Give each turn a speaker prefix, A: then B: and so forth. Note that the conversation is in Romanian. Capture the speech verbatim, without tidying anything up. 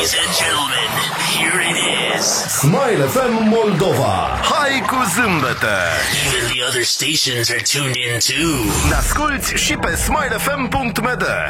A: Ladies and gentlemen, here it is.
B: Smile F M Moldova.
C: Hai cu zâmbete!
A: Even the other stations are tuned in too.
C: Ne asculti și pe smile f m punct m d.